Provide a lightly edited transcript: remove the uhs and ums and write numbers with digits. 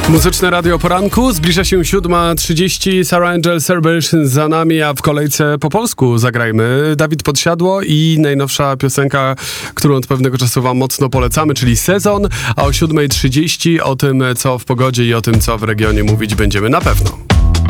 Muzyczne Radio Poranku, zbliża się 7:30, Sarah Angel Celebration za nami, a w kolejce po polsku zagrajmy Dawid Podsiadło i najnowsza piosenka, którą od pewnego czasu wam mocno polecamy, czyli Sezon, a o 7:30 o tym, co w pogodzie i o tym, co w regionie mówić będziemy na pewno.